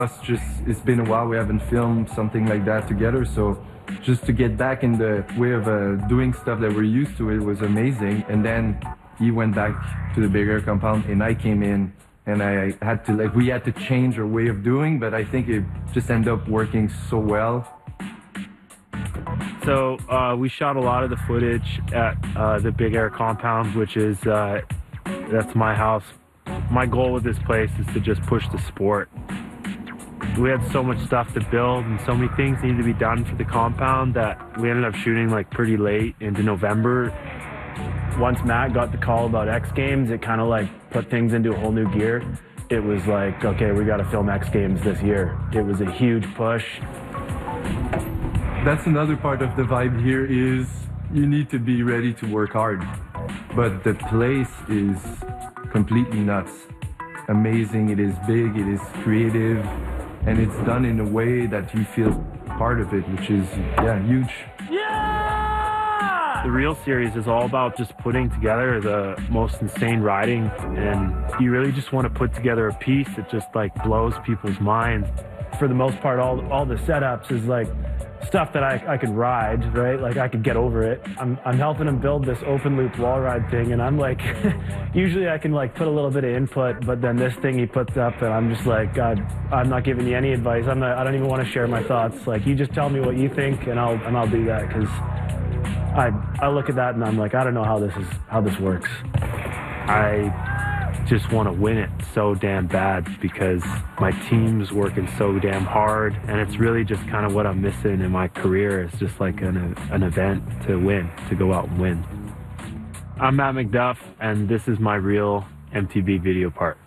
It's been a while we haven't filmed something like that together, so just to get back in the way of doing stuff that we're used to, it was amazing. And then he went back to the bigger compound and I came in, and I had to, like, we had to change our way of doing, but I think it just ended up working so well. So we shot a lot of the footage at the Big Air compound, which is, that's my house. My goal with this place is to just push the sport. We had so much stuff to build and so many things needed to be done for the compound that we ended up shooting like pretty late into November. Once Matt got the call about X Games, it kind of like put things into a whole new gear. It was like, okay, we got to film X Games this year. It was a huge push. That's another part of the vibe here is you need to be ready to work hard. But the place is completely nuts. Amazing, it is big, it is creative, and it's done in a way that you feel part of it, which is, yeah, huge. Yeah! The Real series is all about just putting together the most insane riding, and you really just want to put together a piece that just like blows people's minds. For the most part, all the setups is like stuff that I could ride, right? Like I could get over it. I'm helping him build this open loop wall ride thing, and I'm like, usually I can like put a little bit of input, but then this thing he puts up, and I'm just like, God, I'm not giving you any advice. I don't even want to share my thoughts. Like, you just tell me what you think, and I'll do that, because I look at that and I'm like, I don't know how this works. I just want to win it so damn bad because my team's working so damn hard, and it's really just kind of what I'm missing in my career. It's just like an event to win, to go out and win. I'm Matt McDuff, and this is my Real MTB video part.